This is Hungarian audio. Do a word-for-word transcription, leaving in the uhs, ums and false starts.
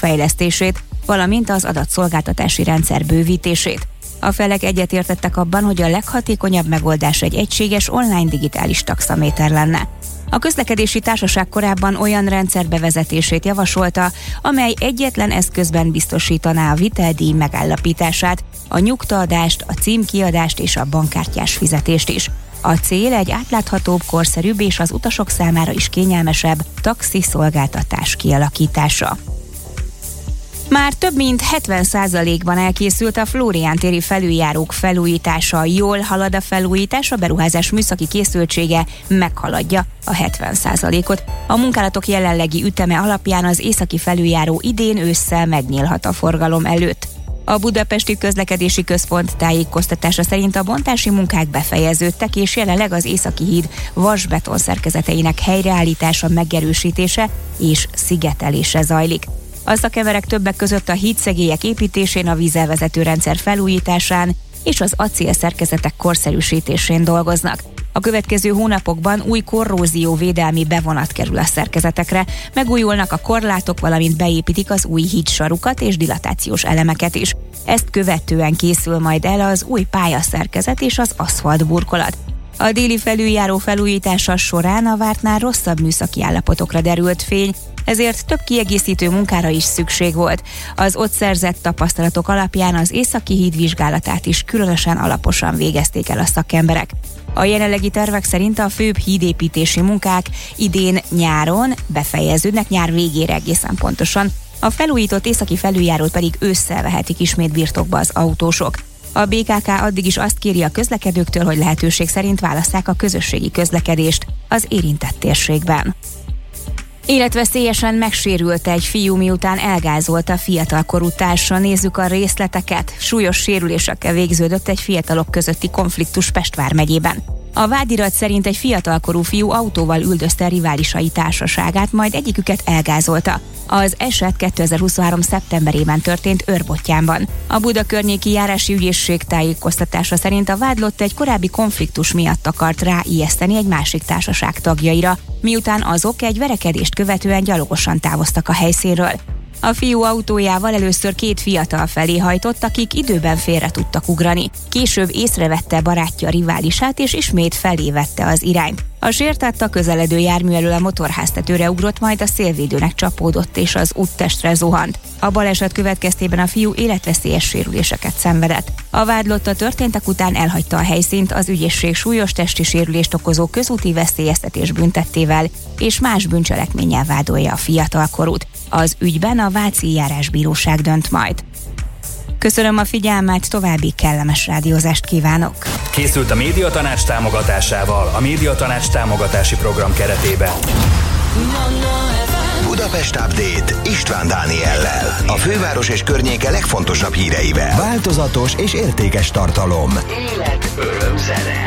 fejlesztését, valamint az adatszolgáltatási rendszer bővítését. A felek egyetértettek abban, hogy a leghatékonyabb megoldás egy egységes online digitális taxaméter lenne. A közlekedési társaság korábban olyan rendszer bevezetését javasolta, amely egyetlen eszközben biztosítaná a viteldíj megállapítását, a nyugtaadást, a címkiadást és a bankkártyás fizetést is. A cél egy átláthatóbb, korszerűbb és az utasok számára is kényelmesebb taxi szolgáltatás kialakítása. Már több mint hetven százalékban elkészült a Flórián téri felüljárók felújítása. Jól halad a felújítás, a beruházás műszaki készültsége meghaladja a hetven százalékot. A munkálatok jelenlegi üteme alapján az északi felüljáró idén ősszel megnyílhat a forgalom előtt. A Budapesti Közlekedési Központ tájékoztatása szerint a bontási munkák befejeződtek, és jelenleg az Északi híd vasbeton szerkezeteinek helyreállítása, megerősítése és szigetelése zajlik. A szakemberek többek között a hídszegélyek építésén, a vízelvezető rendszer felújításán és az acélszerkezetek korszerűsítésén dolgoznak. A következő hónapokban új korrózióvédelmi bevonat kerül a szerkezetekre, megújulnak a korlátok, valamint beépítik az új hídsarukat és dilatációs elemeket is. Ezt követően készül majd el az új pályaszerkezet és az aszfaltburkolat. A déli felüljáró felújítása során a vártnál rosszabb műszaki állapotokra derült fény, ezért több kiegészítő munkára is szükség volt. Az ott szerzett tapasztalatok alapján az északi híd vizsgálatát is különösen alaposan végezték el a szakemberek. A jelenlegi tervek szerint a főbb hídépítési munkák idén nyáron befejeződnek, nyár végére egészen pontosan, a felújított északi felüljárót pedig ősszel vehetik ismét birtokba az autósok. A bé ká ká addig is azt kéri a közlekedőktől, hogy lehetőség szerint válasszák a közösségi közlekedést az érintett térségben. Életveszélyesen megsérült egy fiú, miután elgázolta fiatalkorú társa. Nézzük a részleteket. Súlyos sérülésekkel végződött egy fiatalok közötti konfliktus Pest vármegyében. A vádirat szerint egy fiatalkorú fiú autóval üldözte riválisai társaságát, majd egyiküket elgázolta. Az eset kétezer-huszonhárom szeptemberében történt Őrbottyánban. A Buda környéki járási ügyészség tájékoztatása szerint a vádlott egy korábbi konfliktus miatt akart ráijeszteni egy másik társaság tagjaira, miután azok egy verekedést követően gyalogosan távoztak a helyszínről. A fiú autójával először két fiatal felé hajtott, akik időben félre tudtak ugrani. Később észrevette barátja riválisát, és ismét felé vette az irányt. A sértett a közeledő jármű elől a motorháztetőre ugrott, majd a szélvédőnek csapódott és az úttestre zuhant. A baleset következtében a fiú életveszélyes sérüléseket szenvedett. A vádlott a történtek után elhagyta a helyszínt, az ügyészség súlyos testi sérülést okozó közúti veszélyeztetés büntettével és más bűncselekménnyel vádolja a fiatalkorút. Az ügyben a váci járásbíróság dönt majd. Köszönöm a figyelmet, további kellemes rádiózást kívánok! Készült a Médiatanács támogatásával a Médiatanács támogatási program keretében. Budapest Update István Dániellel. A főváros és környéke legfontosabb híreivel. Változatos és értékes tartalom. Élet, öröm, zene.